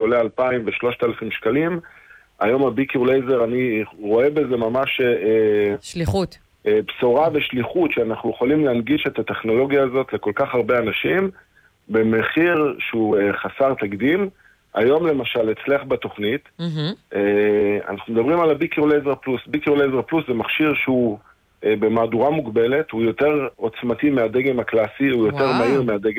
שעולה 2,000 ו-3,000 שקלים. היום הביקיור לייזר, אני רואה בזה ממש שליחות. בשורה ושליחות, שאנחנו יכולים להנגיש את הטכנולוגיה הזאת לכל כך הרבה אנשים, במחיר שהוא חסר תקדים. היום למשל, אצלך בתוכנית, אנחנו מדברים על הביקיור לייזר פלוס. ביקיור לייזר פלוס זה מכשיר שהוא במהדורה מוגבלת, הוא יותר עוצמתי מהדגם הקלאסי, הוא יותר מהיר מהדגם